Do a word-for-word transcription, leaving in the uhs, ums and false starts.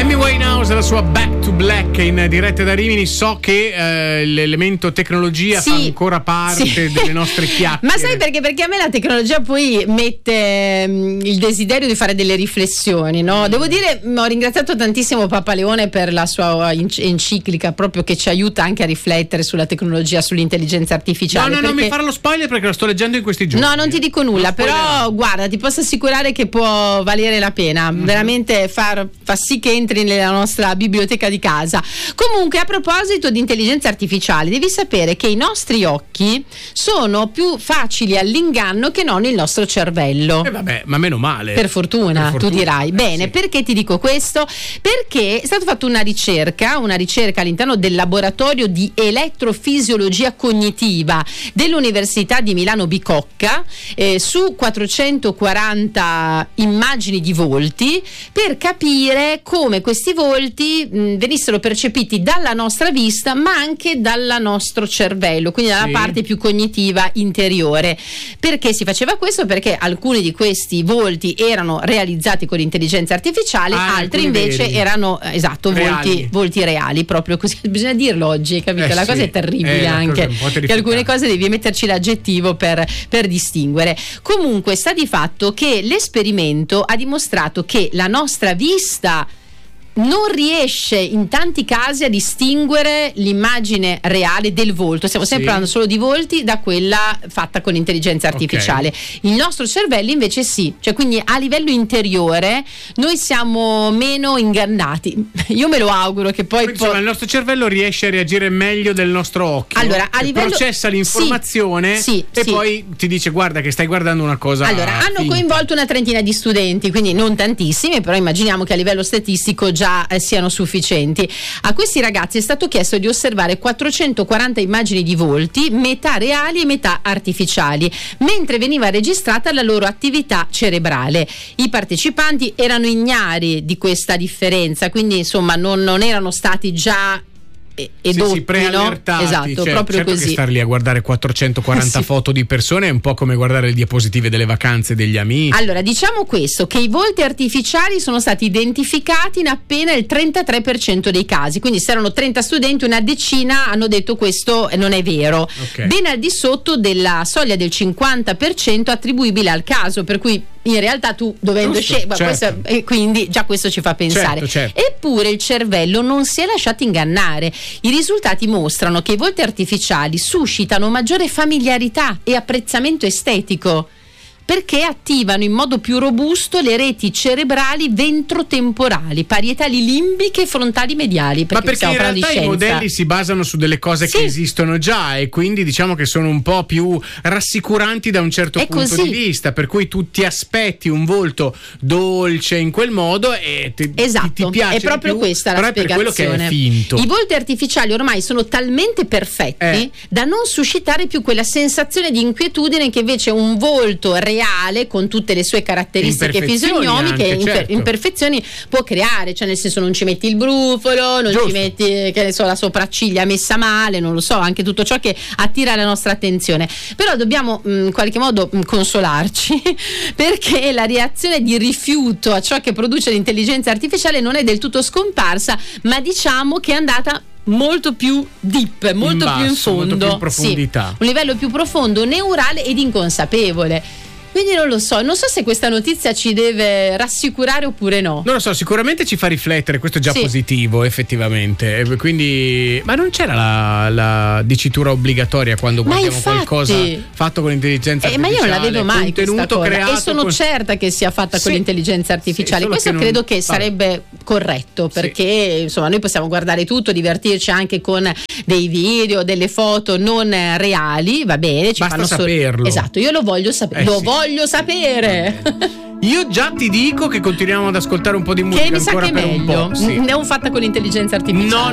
Amy Winehouse, la sua Back to Black in diretta da Rimini. So che eh, l'elemento tecnologia sì, fa ancora parte sì. delle nostre chiacchiere. Ma sai perché? Perché a me la tecnologia poi mette mh, il desiderio di fare delle riflessioni, no? Devo dire, ho ringraziato tantissimo Papa Leone per la sua enciclica, proprio che ci aiuta anche a riflettere sulla tecnologia, sull'intelligenza artificiale. No, no, perché... non mi fare lo spoiler perché lo sto leggendo in questi giorni. No, non ti dico nulla, però guarda, ti posso assicurare che può valere la pena, mm-hmm. veramente far, fa sì che entri nella nostra biblioteca di casa. Comunque, a proposito di intelligenza artificiale, devi sapere che i nostri occhi sono più facili all'inganno che non il nostro cervello. Eh vabbè, ma meno male. Per fortuna, per fortuna. Tu dirai. Eh, Bene, sì. Perché ti dico questo? Perché è stata fatta una ricerca, una ricerca all'interno del laboratorio di elettrofisiologia cognitiva dell'Università di Milano Bicocca eh, su quattrocentoquaranta immagini di volti per capire come questi volti mh, venissero percepiti dalla nostra vista ma anche dal nostro cervello, quindi dalla sì. parte più cognitiva interiore. Perché si faceva questo? Perché alcuni di questi volti erano realizzati con l'intelligenza artificiale, ah, altri invece veri. erano esatto reali. volti, volti reali, proprio così. Bisogna dirlo oggi, capito? Eh la sì. cosa è terribile eh, anche, che alcune cose devi metterci l'aggettivo per, per distinguere. Comunque sta di fatto che l'esperimento ha dimostrato che la nostra vista non riesce in tanti casi a distinguere l'immagine reale del volto, stiamo sempre sì. parlando solo di volti, da quella fatta con l'intelligenza artificiale. Okay. Il nostro cervello invece sì, cioè quindi a livello interiore noi siamo meno ingannati. Io me lo auguro che poi quindi, insomma, po- il nostro cervello riesce a reagire meglio del nostro occhio. Allora, a livello processa l'informazione sì, sì, e sì. poi ti dice guarda che stai guardando una cosa. Allora, hanno finta. coinvolto una trentina di studenti, quindi non tantissimi, però immaginiamo che a livello statistico già Eh, siano sufficienti. A questi ragazzi è stato chiesto di osservare quattrocentoquaranta immagini di volti, metà reali e metà artificiali, mentre veniva registrata la loro attività cerebrale. I partecipanti erano ignari di questa differenza, quindi insomma non, non erano stati già edotti, sì, sì, preallertati, no? Esatto, cioè, proprio certo così. Che star lì a guardare quattrocentoquaranta sì. foto di persone è un po' come guardare le diapositive delle vacanze degli amici. Allora, diciamo questo, che i volti artificiali sono stati identificati in appena il trentatré per cento dei casi, quindi se erano trenta studenti, una decina hanno detto questo non è vero, okay. ben al di sotto della soglia del cinquanta per cento attribuibile al caso, per cui in realtà tu dovendo scegliere, certo. e quindi già questo ci fa pensare. Certo, certo. Eppure il cervello non si è lasciato ingannare. I risultati mostrano che i volti artificiali suscitano maggiore familiarità e apprezzamento estetico, perché attivano in modo più robusto le reti cerebrali ventrotemporali, parietali limbiche e frontali mediali. Perché Ma perché in realtà i modelli si basano su delle cose sì. che esistono già e quindi diciamo che sono un po' più rassicuranti da un certo è punto così. di vista, per cui tu ti aspetti un volto dolce in quel modo e ti, esatto. ti, ti piace è proprio di più, questa la però spiegazione. È per quello che è finto. I volti artificiali ormai sono talmente perfetti eh. da non suscitare più quella sensazione di inquietudine che invece un volto reale con tutte le sue caratteristiche fisionomiche e certo. imperfezioni può creare, cioè nel senso non ci metti il brufolo, non Giusto. ci metti che ne so, la sopracciglia messa male, non lo so, anche tutto ciò che attira la nostra attenzione. Però dobbiamo mh, in qualche modo mh, consolarci perché la reazione di rifiuto a ciò che produce l'intelligenza artificiale non è del tutto scomparsa, ma diciamo che è andata molto più deep, molto in basso, più in fondo, molto più in profondità. Sì, un livello più profondo, neurale ed inconsapevole. Quindi non lo so, non so se questa notizia ci deve rassicurare oppure no. Non lo so, sicuramente ci fa riflettere, questo è già sì. positivo effettivamente. Quindi, ma non c'era la, la dicitura obbligatoria quando ma guardiamo infatti, qualcosa fatto con l'intelligenza eh, artificiale? Ma io non la vedo mai questa cosa e sono con... certa che sia fatta sì. con l'intelligenza artificiale. Sì, questo che credo non... che sarebbe corretto, perché sì. insomma noi possiamo guardare tutto, divertirci anche con dei video, delle foto non reali, va bene, ci basta fanno saperlo. Sol- esatto, io lo voglio sapere, eh, lo sì. voglio sapere. Io già ti dico che continuiamo ad ascoltare un po' di musica che mi sa ancora che è per meglio. un po'. Sì. Ne ho fatta con l'intelligenza artificiale. No,